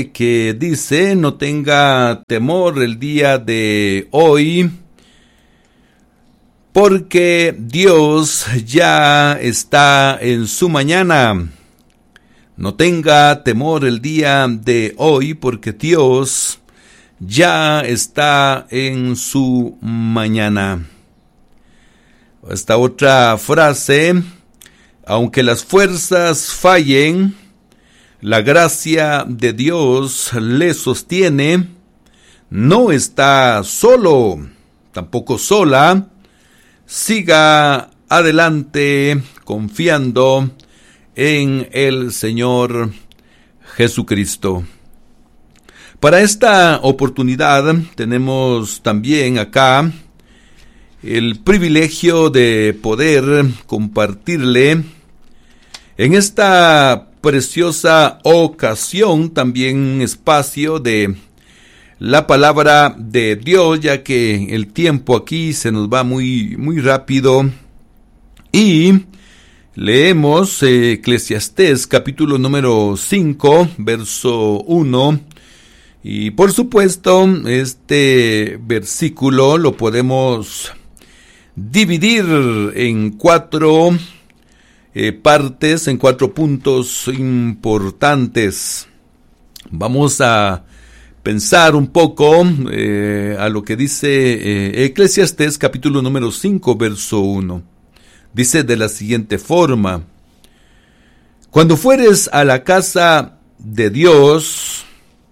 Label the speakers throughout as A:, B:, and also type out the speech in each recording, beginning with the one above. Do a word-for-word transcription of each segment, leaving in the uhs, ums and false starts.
A: que dice: no tenga temor el día de hoy, porque Dios ya está en su mañana. No tenga temor el día de hoy, porque Dios ya está en su mañana. Esta otra frase: aunque las fuerzas fallen, la gracia de Dios le sostiene. No está solo, tampoco sola. Siga adelante confiando en el Señor Jesucristo. Para esta oportunidad tenemos también acá el privilegio de poder compartirle en esta preciosa ocasión también un espacio de la palabra de Dios, ya que el tiempo aquí se nos va muy, muy rápido. Y leemos eh, Eclesiastés capítulo número cinco, verso uno. Y por supuesto, este versículo lo podemos dividir en cuatro eh, partes, en cuatro puntos importantes. Vamos a pensar un poco eh, a lo que dice eh, Eclesiastés capítulo número cinco, verso uno. Dice de la siguiente forma: cuando fueres a la casa de Dios,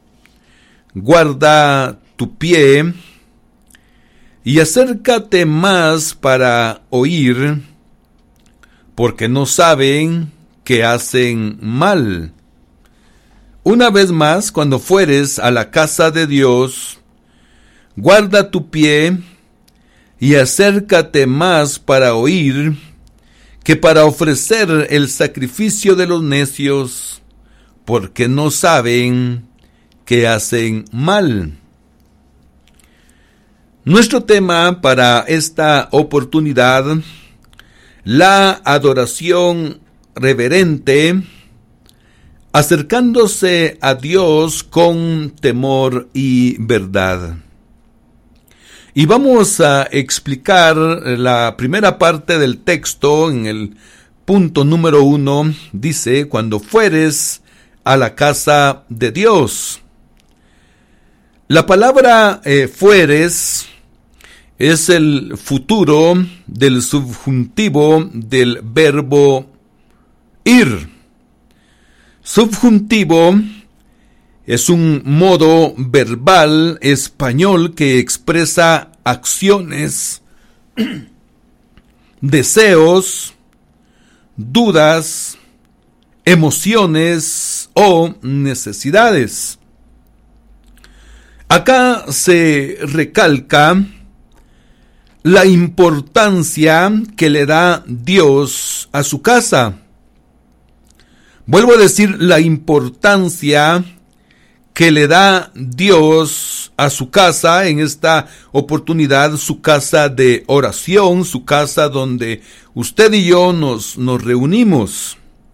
A: guarda tu pie y acércate más para oír, porque no saben que hacen mal. Una vez más, cuando fueres a la casa de Dios, guarda tu pie y acércate más para oír, que para ofrecer el sacrificio de los necios, porque no saben que hacen mal. Nuestro tema para esta oportunidad: la adoración reverente, acercándose a Dios con temor y verdad. Y vamos a explicar la primera parte del texto. En el punto número uno dice: cuando fueres a la casa de Dios. La palabra eh, fueres es el futuro del subjuntivo del verbo ir. Subjuntivo es un modo verbal español que expresa acciones, deseos, dudas, emociones o necesidades. Acá se recalca la importancia que le da Dios a su casa. Vuelvo a decir, la importancia que le da Dios a su casa, en esta oportunidad su casa de oración, su casa donde usted y yo nos, nos reunimos.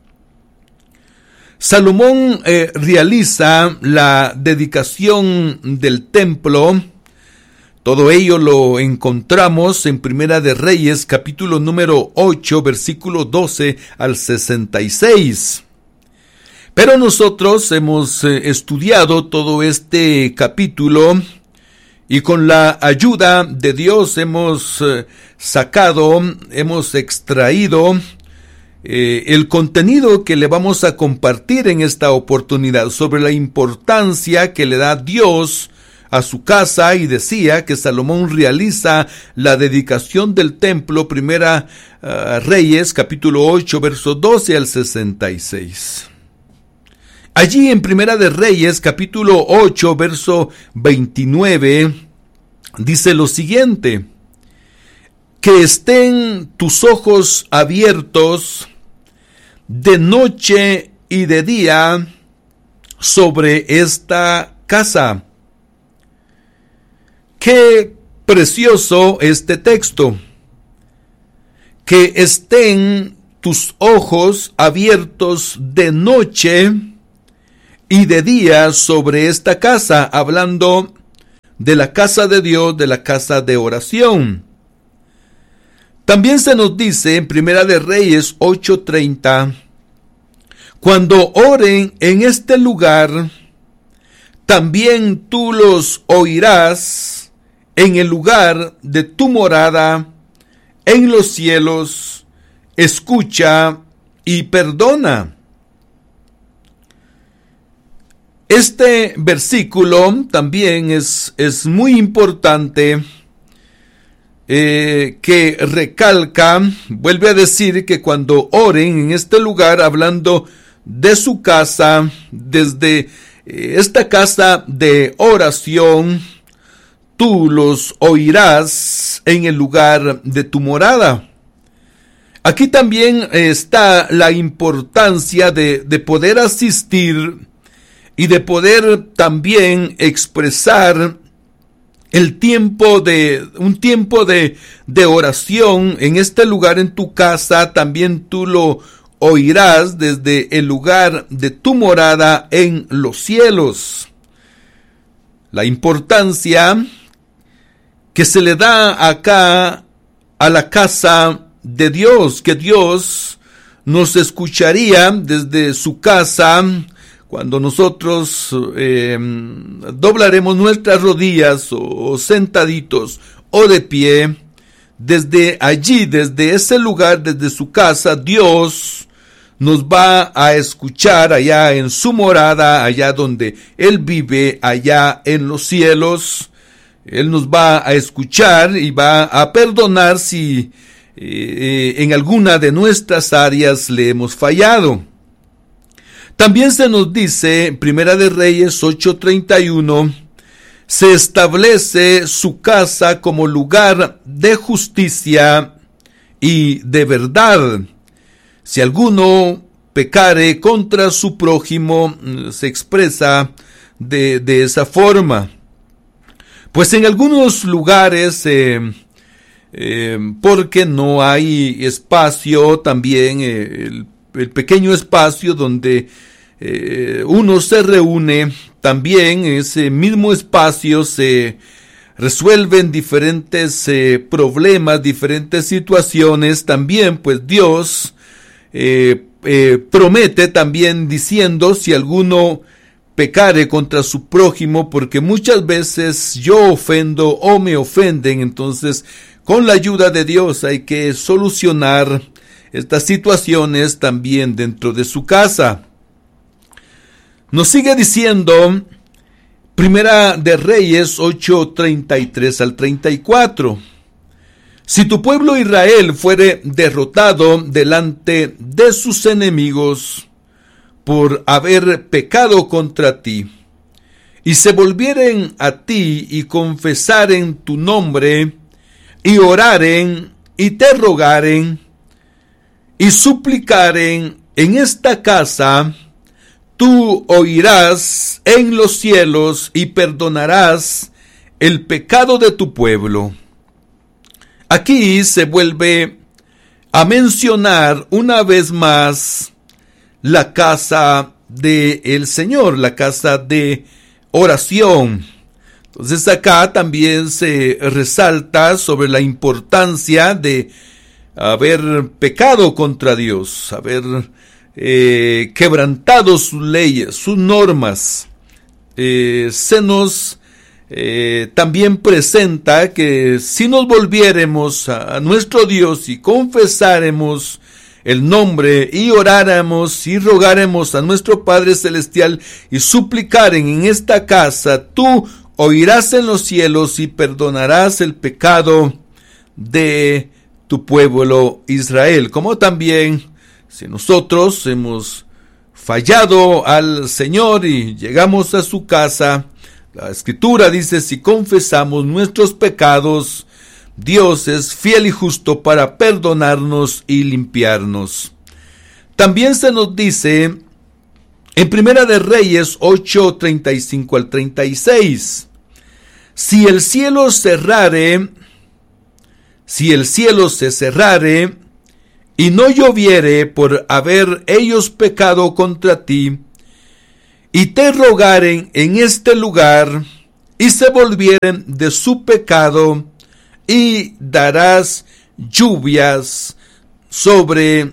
A: Salomón eh, realiza la dedicación del templo. Todo ello lo encontramos en Primera de Reyes, capítulo número ocho, versículo doce al sesenta y seis. Pero nosotros hemos eh, estudiado todo este capítulo y con la ayuda de Dios hemos eh, sacado, hemos extraído eh, el contenido que le vamos a compartir en esta oportunidad sobre la importancia que le da Dios a su casa. Y decía que Salomón realiza la dedicación del templo, Primera uh, Reyes, capítulo ocho, verso doce al sesenta y seis. Allí en Primera de Reyes, capítulo ocho, verso veintinueve, dice lo siguiente: que estén tus ojos abiertos de noche y de día sobre esta casa. Qué precioso este texto. Que estén tus ojos abiertos de noche y de día sobre esta casa, hablando de la casa de Dios, de la casa de oración. También se nos dice en Primera de Reyes ocho treinta, cuando oren en este lugar, también tú los oirás en el lugar de tu morada, en los cielos, escucha y perdona. Este versículo también es, es muy importante, eh, que recalca, vuelve a decir que cuando oren en este lugar, hablando de su casa, desde eh, esta casa de oración, tú los oirás en el lugar de tu morada. Aquí también está la importancia de, de poder asistir y de poder también expresar el tiempo de, un tiempo de, de oración en este lugar en tu casa. También tú lo oirás desde el lugar de tu morada en los cielos. La importancia que se le da acá a la casa de Dios, que Dios nos escucharía desde su casa cuando nosotros eh, doblaremos nuestras rodillas o, o sentaditos o de pie. Desde allí, desde ese lugar, desde su casa, Dios nos va a escuchar allá en su morada, allá donde Él vive, allá en los cielos. Él nos va a escuchar y va a perdonar si eh, en alguna de nuestras áreas le hemos fallado. También se nos dice en Primera de Reyes ocho treinta y uno, se establece su casa como lugar de justicia y de verdad. Si alguno pecare contra su prójimo, se expresa de, de esa forma. Pues en algunos lugares, eh, eh, porque no hay espacio, también eh, el, el pequeño espacio donde eh, uno se reúne, también ese mismo espacio se resuelven diferentes eh, problemas, diferentes situaciones. También pues Dios eh, eh, promete también diciendo, si alguno pecare contra su prójimo, porque muchas veces yo ofendo o me ofenden, entonces con la ayuda de Dios hay que solucionar estas situaciones también dentro de su casa. Nos sigue diciendo Primera de Reyes ocho treinta y tres al treinta y cuatro. Si tu pueblo Israel fuere derrotado delante de sus enemigos por haber pecado contra ti, y se volvieren a ti y confesaren tu nombre, y oraren y te rogaren, y suplicaren en esta casa, tú oirás en los cielos y perdonarás el pecado de tu pueblo. Aquí se vuelve a mencionar una vez más la casa del Señor, la casa de oración. Entonces acá también se resalta sobre la importancia de haber pecado contra Dios, haber eh, quebrantado sus leyes, sus normas. Eh, se nos eh, también presenta que si nos volviéremos a, a nuestro Dios y confesáremos el nombre y oráramos y rogáramos a nuestro Padre Celestial y suplicaren en esta casa, tú oirás en los cielos y perdonarás el pecado de tu pueblo Israel. Como también si nosotros hemos fallado al Señor y llegamos a su casa, la Escritura dice, si confesamos nuestros pecados, Dios es fiel y justo para perdonarnos y limpiarnos. También se nos dice en Primera de Reyes ocho treinta y cinco al treinta y seis, si el cielo cerrare, si el cielo se cerrare y no lloviere por haber ellos pecado contra ti, y te rogaren en este lugar, y se volvieren de su pecado, y darás lluvias sobre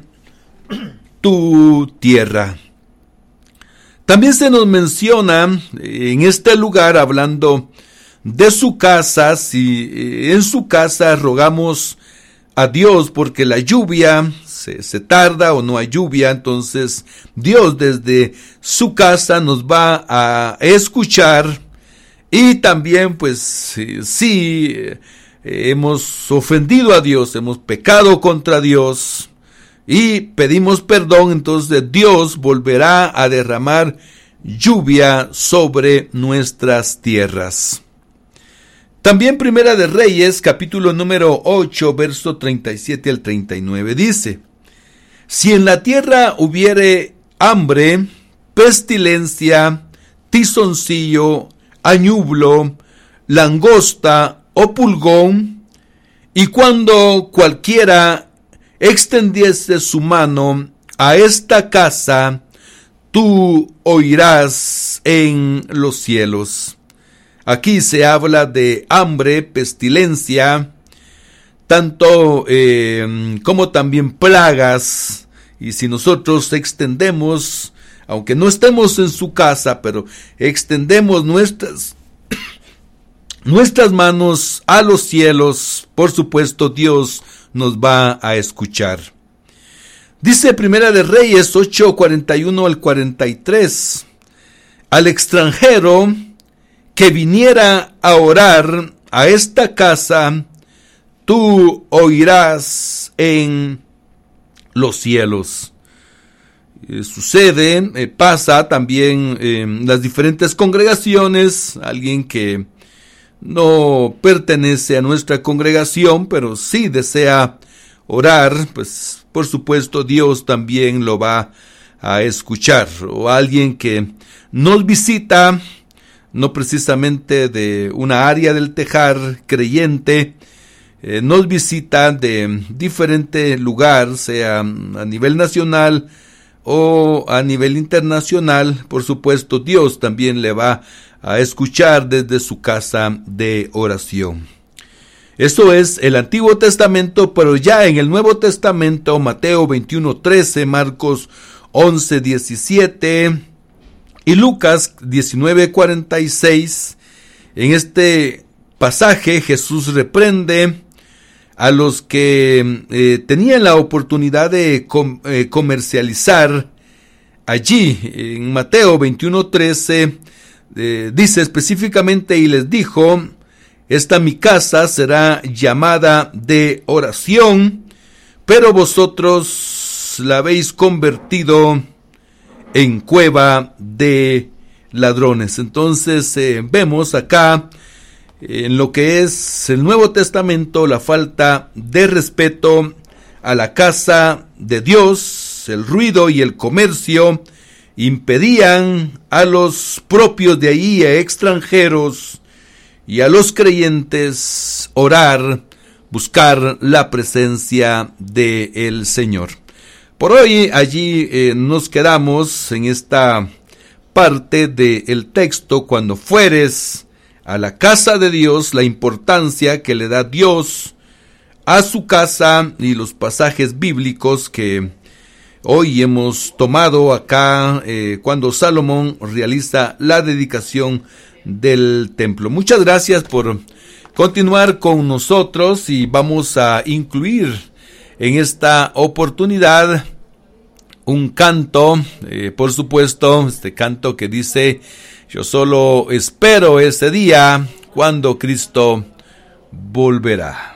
A: tu tierra. También se nos menciona en este lugar, hablando de su casa, si en su casa rogamos a Dios porque la lluvia se, se tarda o no hay lluvia, entonces Dios desde su casa nos va a escuchar. Y también pues si, si hemos ofendido a Dios, hemos pecado contra Dios y pedimos perdón, entonces Dios volverá a derramar lluvia sobre nuestras tierras. También Primera de Reyes, capítulo número ocho, verso treinta y siete al treinta y nueve, dice: si en la tierra hubiere hambre, pestilencia, tizoncillo, añublo, langosta o pulgón, y cuando cualquiera extendiese su mano a esta casa, tú oirás en los cielos. Aquí se habla de hambre, pestilencia, tanto eh, como también plagas. Y si nosotros extendemos, aunque no estemos en su casa, pero extendemos nuestras, nuestras manos a los cielos, por supuesto Dios nos va a escuchar. Dice Primera de Reyes ocho, cuarenta y uno al cuarenta y tres: al extranjero que viniera a orar a esta casa, tú oirás en los cielos. Eh, sucede, eh, pasa también en eh, las diferentes congregaciones, alguien que no pertenece a nuestra congregación, pero sí desea orar, pues por supuesto Dios también lo va a escuchar. O alguien que nos visita, no precisamente de una área del Tejar creyente, eh, nos visita de diferente lugar, sea a nivel nacional o a nivel internacional, por supuesto Dios también le va a escuchar desde su casa de oración. Eso es el Antiguo Testamento, pero ya en el Nuevo Testamento, Mateo veintiuno, trece, Marcos once, diecisiete, y Lucas diecinueve, cuarenta y seis, en este pasaje Jesús reprende a los que eh, tenían la oportunidad de com- eh, comercializar allí. En Mateo veintiuno, trece eh, dice específicamente: y les dijo, esta mi casa será llamada de oración, pero vosotros la habéis convertido en cueva de ladrones. Entonces eh, vemos acá eh, en lo que es el Nuevo Testamento la falta de respeto a la casa de Dios. El ruido y el comercio impedían a los propios de ahí, a extranjeros y a los creyentes, orar, buscar la presencia del Señor. Por hoy allí eh, nos quedamos en esta parte del texto: cuando fueres a la casa de Dios, la importancia que le da Dios a su casa y los pasajes bíblicos que hoy hemos tomado acá eh, cuando Salomón realiza la dedicación del templo. Muchas gracias por continuar con nosotros, y vamos a incluir en esta oportunidad un canto, eh, por supuesto, este canto que dice: yo solo espero ese día cuando Cristo volverá.